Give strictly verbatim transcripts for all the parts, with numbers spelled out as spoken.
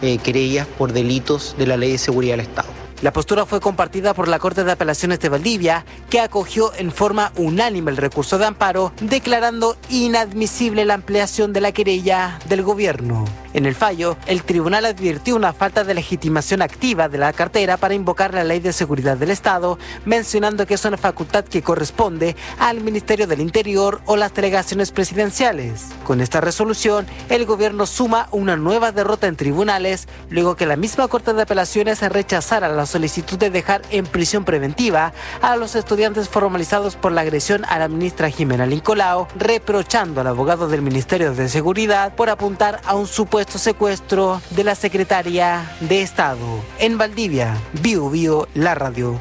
eh, querellas por delitos de la Ley de Seguridad del Estado. La postura fue compartida por la Corte de Apelaciones de Valdivia, que acogió en forma unánime el recurso de amparo, declarando inadmisible la ampliación de la querella del gobierno. En el fallo, el tribunal advirtió una falta de legitimación activa de la cartera para invocar la Ley de Seguridad del Estado, mencionando que es una facultad que corresponde al Ministerio del Interior o las delegaciones presidenciales. Con esta resolución, el gobierno suma una nueva derrota en tribunales, luego que la misma Corte de Apelaciones rechazara la solicitud de dejar en prisión preventiva a los estudiantes formalizados por la agresión a la ministra Jimena Lincolao, reprochando al abogado del Ministerio de Seguridad por apuntar a un supuesto secuestro de la secretaria de Estado. En Valdivia, Bio Bio, la radio.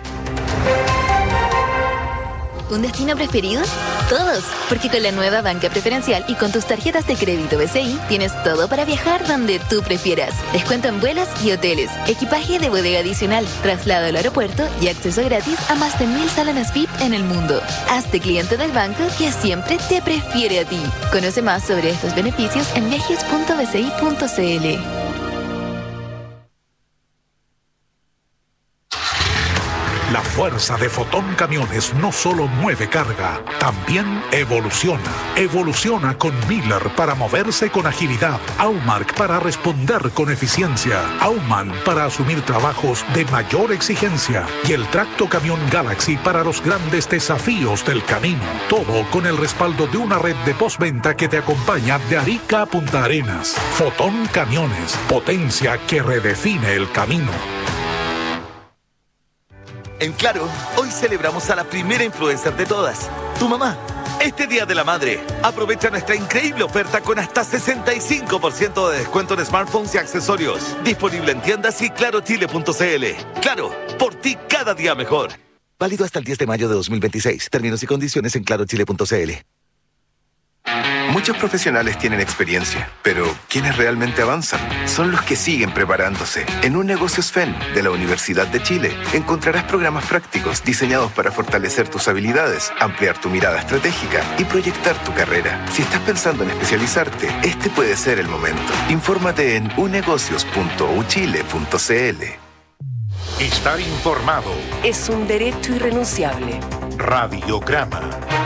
¿Un destino preferido? Todos, porque con la nueva banca preferencial y con tus tarjetas de crédito B C I tienes todo para viajar donde tú prefieras. Descuento en vuelos y hoteles, equipaje de bodega adicional, traslado al aeropuerto y acceso gratis a más de mil salones V I P en el mundo. Hazte cliente del banco que siempre te prefiere a ti. Conoce más sobre estos beneficios en viajes punto b c i punto c l. La fuerza de Fotón Camiones no solo mueve carga, también evoluciona. Evoluciona con Miller para moverse con agilidad, Aumark para responder con eficiencia, Auman para asumir trabajos de mayor exigencia y el Tracto Camión Galaxy para los grandes desafíos del camino. Todo con el respaldo de una red de postventa que te acompaña de Arica a Punta Arenas. Fotón Camiones, potencia que redefine el camino. En Claro, hoy celebramos a la primera influencer de todas, tu mamá. Este Día de la Madre, aprovecha nuestra increíble oferta con hasta sesenta y cinco por ciento de descuento en smartphones y accesorios. Disponible en tiendas y claro chile punto c l. Claro, por ti cada día mejor. Válido hasta el diez de mayo de dos mil veintiséis. Términos y condiciones en claro chile punto c l. Muchos profesionales tienen experiencia, pero quienes realmente avanzan son los que siguen preparándose. En Un Negocios F E N de la Universidad de Chile encontrarás programas prácticos diseñados para fortalecer tus habilidades, ampliar tu mirada estratégica y proyectar tu carrera. Si estás pensando en especializarte, este puede ser el momento. Infórmate en u negocios punto u chile punto c l. Estar informado es un derecho irrenunciable. Radiograma.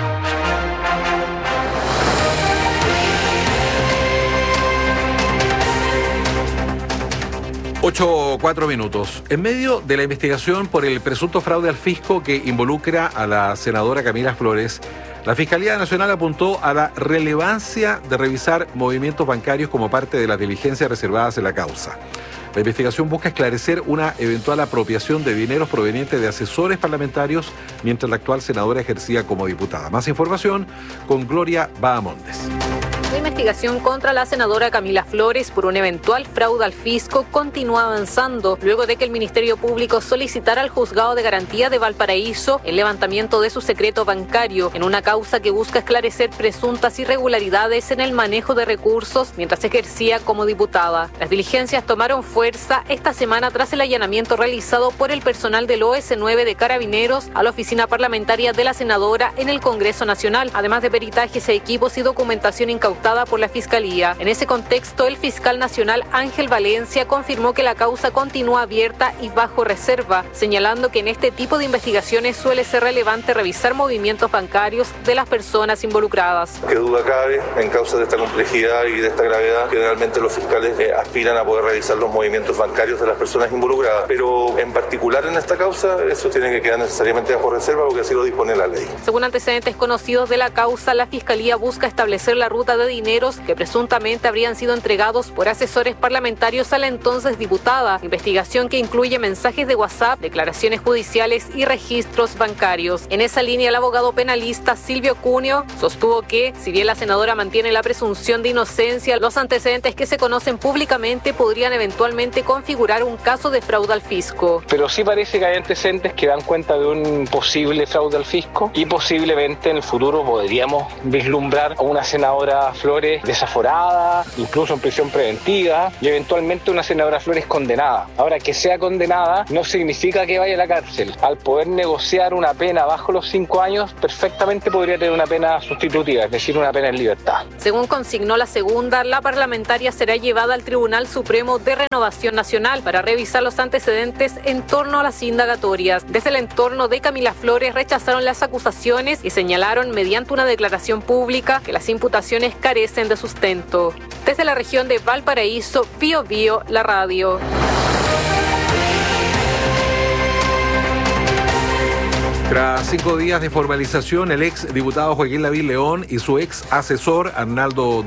ocho o cuatro minutos. En medio de la investigación por el presunto fraude al fisco que involucra a la senadora Camila Flores, la Fiscalía Nacional apuntó a la relevancia de revisar movimientos bancarios como parte de las diligencias reservadas en la causa. La investigación busca esclarecer una eventual apropiación de dineros provenientes de asesores parlamentarios mientras la actual senadora ejercía como diputada. Más información con Gloria Bahamondes. La investigación contra la senadora Camila Flores por un eventual fraude al fisco continúa avanzando luego de que el Ministerio Público solicitara al Juzgado de Garantía de Valparaíso el levantamiento de su secreto bancario en una causa que busca esclarecer presuntas irregularidades en el manejo de recursos mientras ejercía como diputada. Las diligencias tomaron fuerza esta semana tras el allanamiento realizado por el personal del O S nueve de Carabineros a la oficina parlamentaria de la senadora en el Congreso Nacional, además de peritajes, equipos y documentación incautada por la Fiscalía. En ese contexto, el fiscal nacional Ángel Valencia confirmó que la causa continúa abierta y bajo reserva, señalando que en este tipo de investigaciones suele ser relevante revisar movimientos bancarios de las personas involucradas. Qué duda cabe, en causa de esta complejidad y de esta gravedad, generalmente los fiscales eh, aspiran a poder revisar los movimientos bancarios de las personas involucradas, pero en particular en esta causa eso tiene que quedar necesariamente bajo reserva porque así lo dispone la ley. Según antecedentes conocidos de la causa, la Fiscalía busca establecer la ruta de dineros que presuntamente habrían sido entregados por asesores parlamentarios a la entonces diputada, investigación que incluye mensajes de WhatsApp, declaraciones judiciales y registros bancarios. En esa línea, el abogado penalista Silvio Cuneo sostuvo que, si bien la senadora mantiene la presunción de inocencia, los antecedentes que se conocen públicamente podrían eventualmente configurar un caso de fraude al fisco. Pero sí parece que hay antecedentes que dan cuenta de un posible fraude al fisco y posiblemente en el futuro podríamos vislumbrar a una senadora Flores desaforada, incluso en prisión preventiva, y eventualmente una senadora Flores condenada. Ahora, que sea condenada no significa que vaya a la cárcel. Al poder negociar una pena bajo los cinco años, perfectamente podría tener una pena sustitutiva, es decir, una pena en libertad. Según consignó la segunda, la parlamentaria será llevada al Tribunal Supremo de Renovación Nacional para revisar los antecedentes en torno a las indagatorias. Desde el entorno de Camila Flores rechazaron las acusaciones y señalaron mediante una declaración pública que las imputaciones carecen de sustento. Desde la región de Valparaíso, Bío Bío, la radio. Tras cinco días de formalización, el ex diputado Joaquín Lavín León y su ex asesor Arnaldo